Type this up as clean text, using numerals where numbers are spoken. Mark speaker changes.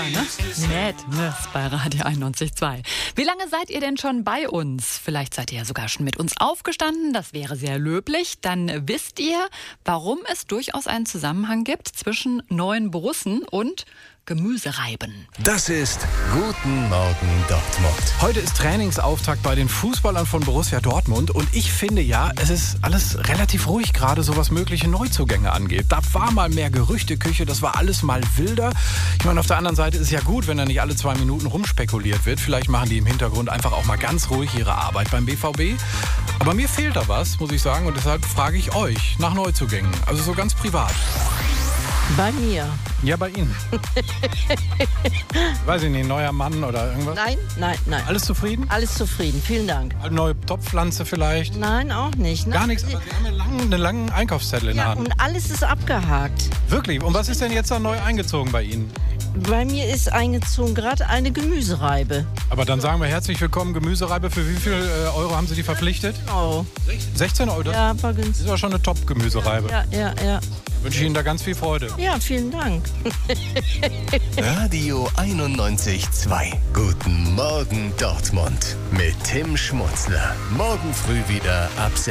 Speaker 1: ne? Madness bei Radio 91.2. Wie lange seid ihr denn schon bei uns? Vielleicht seid ihr ja sogar schon mit uns aufgestanden. Das wäre sehr löblich. Dann wisst ihr, warum es durchaus einen Zusammenhang gibt zwischen neuen Borussen und Gemüsereiben.
Speaker 2: Das ist Guten Morgen Dortmund.
Speaker 3: Heute ist Trainingsauftakt bei den Fußballern von Borussia Dortmund und ich finde ja, es ist alles relativ ruhig gerade, so was mögliche Neuzugänge angeht. Da war mal mehr Gerüchteküche, das war alles mal wilder. Ich meine, auf der anderen Seite ist es ja gut, wenn da nicht alle 2 Minuten rumspekuliert wird. Vielleicht machen die im Hintergrund einfach auch mal ganz ruhig ihre Arbeit beim BVB. Aber mir fehlt da was, muss ich sagen, und deshalb frage ich euch nach Neuzugängen. Also so ganz privat.
Speaker 4: Bei mir.
Speaker 3: Ja, bei Ihnen. Weiß ich nicht, neuer Mann oder irgendwas?
Speaker 4: Nein.
Speaker 3: Alles zufrieden?
Speaker 4: Alles zufrieden, vielen Dank.
Speaker 3: Eine neue Topfpflanze vielleicht?
Speaker 4: Nein, auch nicht.
Speaker 3: Gar nichts, aber Sie haben ja einen langen Einkaufszettel in der
Speaker 4: Ja,
Speaker 3: Hand.
Speaker 4: und alles ist abgehakt.
Speaker 3: Wirklich? Und was ist denn jetzt da neu eingezogen bei Ihnen?
Speaker 4: Bei mir ist eingezogen gerade eine Gemüsereibe.
Speaker 3: Aber dann sagen wir herzlich willkommen, Gemüsereibe. Für wie viel Euro haben Sie die verpflichtet?
Speaker 4: Oh.
Speaker 3: 16 Euro?
Speaker 4: Ja, war
Speaker 3: Das
Speaker 4: günstig.
Speaker 3: ist aber schon eine Top-Gemüsereibe.
Speaker 4: Ja.
Speaker 3: Wünsche ich Ihnen da ganz viel Freude.
Speaker 4: Ja, vielen Dank.
Speaker 2: Radio 91.2. Guten Morgen Dortmund. Mit Tim Schmutzler. Morgen früh wieder ab 6.